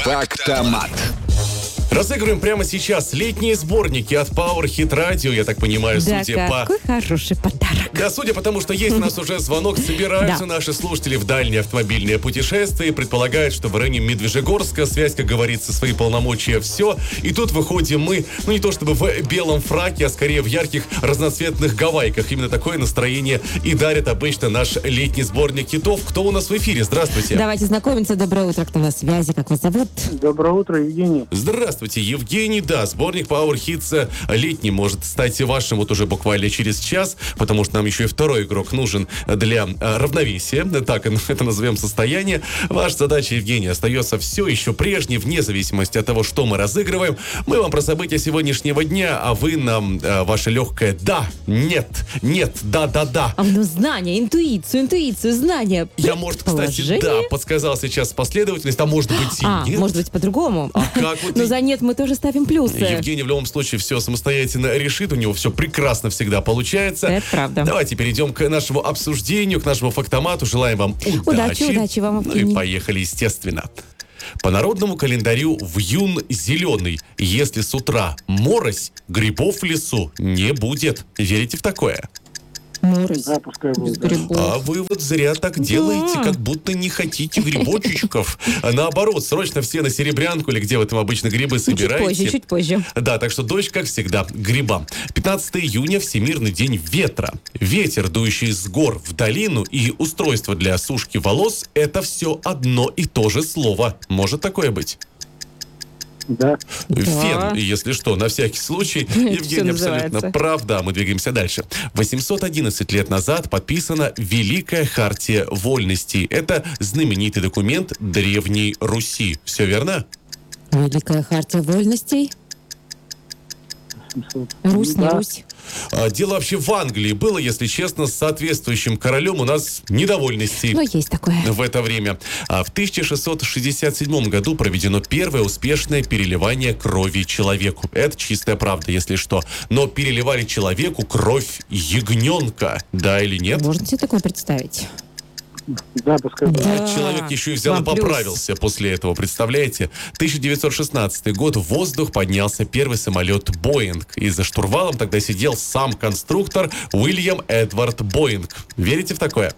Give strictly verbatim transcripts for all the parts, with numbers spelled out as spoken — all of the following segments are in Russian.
Фактомат. Разыгрываем прямо сейчас летние сборники от Power Hit Radio, я так понимаю, да, судя по... какой хороший подарок. Да, судя по тому, что есть у нас уже звонок, собираются Да. наши слушатели в дальние автомобильные путешествия и предполагают, что в районе Медвежьегорска связь, как говорится, свои полномочия, все. И тут выходим мы, ну не то чтобы в белом фраке, а скорее в ярких разноцветных гавайках. Именно такое настроение и дарит обычно наш летний сборник хитов. Кто у нас в эфире? Здравствуйте. Давайте знакомиться. Доброе утро, кто на связи, как вас зовут? Доброе утро, Евгений. Здравствуйте, Евгений. Да, сборник Power Hits летний может стать вашим вот уже буквально через час, потому что нам еще и второй игрок нужен для а, равновесия. Так это назовем состояние. Ваша задача, Евгений, остается все еще прежней, вне зависимости от того, что мы разыгрываем. Мы вам про события сегодняшнего дня, а вы нам а, ваше легкое «да», «нет», «нет», «да», «да», «да». А ну знания, интуицию, интуицию, знания. Я, может, кстати, предположение. да, подсказал сейчас последовательность, а может быть и А, нет. может быть, по-другому. А как вот Но и- за нет мы тоже ставим плюсы. Евгений в любом случае все самостоятельно решит, у него все прекрасно всегда получается. Это правда. Давайте перейдем к нашему обсуждению, к нашему фактомату. Желаем вам удачи. Удачи, удачи вам, Ну Евгений. и поехали, естественно. По народному календарю вьюн зеленый. Если с утра морось, грибов в лесу не будет. Верите в такое? Морось. Да, пускай Без будет. Да. грибов. А вы вот зря так делаете, Да. как будто не хотите грибочечков. А наоборот, срочно все на Серебрянку, или где вы там обычно грибы Ну, чуть собираете. позже, чуть позже. Да, так что дождь, как всегда, гриба. пятнадцатого июня Всемирный день ветра. Ветер, дующий с гор в долину, и устройство для сушки волос – это все одно и то же слово. Может такое быть? Да. Фен, если что, на всякий случай. всё Евгений абсолютно называется. прав. Да, мы двигаемся дальше. восемьсот одиннадцать лет назад подписана Великая Хартия Вольностей. Это знаменитый документ Древней Руси. Все верно? Великая хартия вольностей. Русь, не Да. Русь. А, Дело вообще в Англии было, если честно, с соответствующим королем у нас недовольностей. Но есть такое. В это время. А в тысяча шестьсот шестьдесят седьмом году проведено первое успешное переливание крови человеку. Это чистая правда, если что. Но переливали человеку кровь ягненка. Да или нет? Можно себе такое представить? Да, пускай будет. Да. А человек еще и взял Вам и плюс. поправился после этого, представляете? тысяча девятьсот шестнадцатый год, в воздух поднялся первый самолет «Боинг». И за штурвалом тогда сидел сам конструктор Уильям Эдвард Боинг. Верите в такое?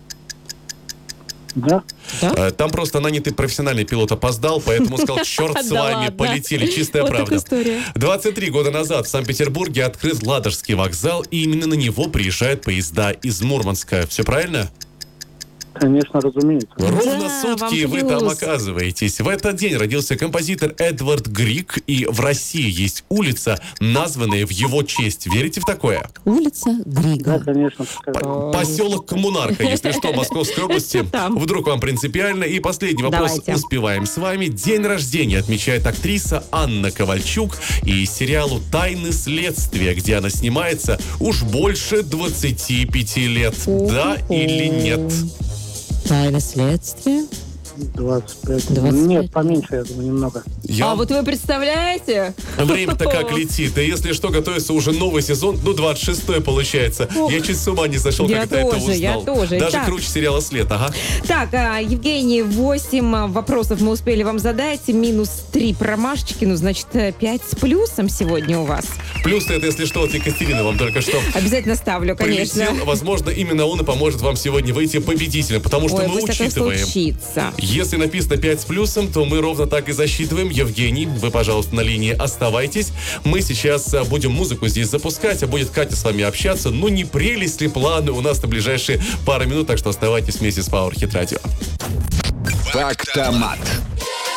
Да. Э, Там просто нанятый профессиональный пилот опоздал, поэтому сказал, черт с Да вами, ладно. полетели, чистая Вот правда. такая история. двадцать три года назад в Санкт-Петербурге открыт Ладожский вокзал, и именно на него приезжают поезда из Мурманска. Все правильно? Конечно, разумеется. Ровно Да, сутки и вам вы там плюс. оказываетесь. В этот день родился композитор Эдвард Грик, и в России есть улица, названная в его честь. Верите в такое? Улица Да, Грига. конечно, пускай будет. Ой. Поселок Коммунарка, если что, Московской области. Там. Вдруг вам принципиально. И последний вопрос Давайте. успеваем с вами. День рождения отмечает актриса Анна Ковальчук, и сериалу «Тайны следствия», где она снимается, уж больше двадцати пяти лет. Да или нет? Тайна следствия. двадцать пять. двадцать Нет, пять. поменьше, я думаю, немного. Я А вот вы представляете? Время-то как летит. И если что, готовится уже новый сезон, ну, двадцать шестой получается. Ох. Я чуть с ума не сошел, Я когда это тоже, я узнал. тоже. Даже Итак. круче сериала «След», ага. Так, а, Евгений, восемь а, вопросов мы успели вам задать. Минус три промашечки. Ну, значит, э, пять с плюсом сегодня у вас. Плюс это, если что, вот Екатерина вам только что Обязательно ставлю, конечно. прилетел. Возможно, именно он и поможет вам сегодня выйти победителем, потому что Ой, мы пусть такое учитываем. случится. Если написано пять с плюсом, то мы ровно так и засчитываем. Евгений, вы, пожалуйста, на линии оставайтесь. Мы сейчас а, будем музыку здесь запускать, а будет Катя с вами общаться. Ну, не прелесть ли планы у нас на ближайшие пару минут, так что оставайтесь вместе с Power Hit Radio. Фактомат.